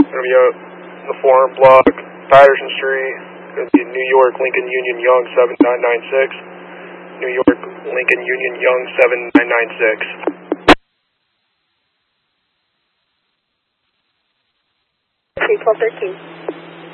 Going to be out in the Forum Block, Patterson Street. Going to be New York, Lincoln Union Young 7996. New York, Lincoln Union Young 7996. 1213.